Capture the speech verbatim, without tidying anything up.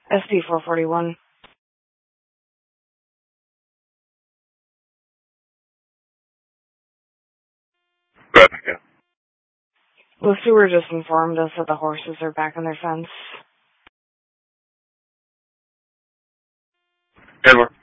S P four forty-one. Good, yeah. The sewer just informed us that the horses are back on their fence. Edward.